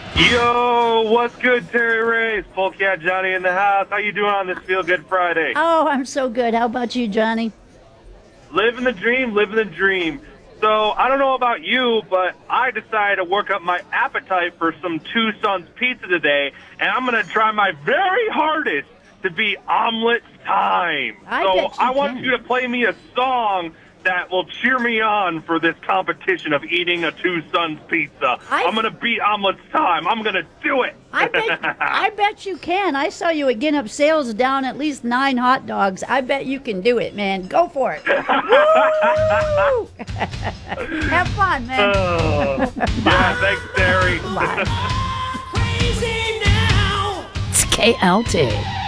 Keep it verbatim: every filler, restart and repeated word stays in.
Yo, what's good, Terry Rays? Polecat Johnny in the house. How you doing on this Feel Good Friday? Oh, I'm so good. How about you, Johnny? Living the dream, living the dream. So, I don't know about you, but I decided to work up my appetite for some Two Sons pizza today, and I'm going to try my very hardest to be omelet time. I so, bet you I want can. you to play me a song that will cheer me on for this competition of eating a Two Sons pizza. I- I'm going to beat omelets time. I'm going to do it. I bet I bet you can. I saw you at Up Sales down at least nine hot dogs. I bet you can do it, man. Go for it. Woo! Have fun, man. Oh, yeah, thanks, Terry. It's K L T.